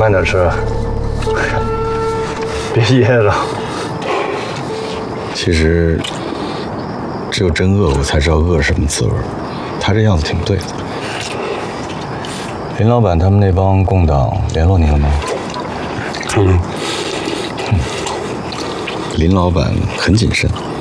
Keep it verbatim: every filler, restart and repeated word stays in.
慢点吃，别噎着。 其实，只有真饿过才知道饿是什么滋味。他这样子挺不对的。林老板他们那帮共党联络你了吗？ 嗯。 林老板很谨慎。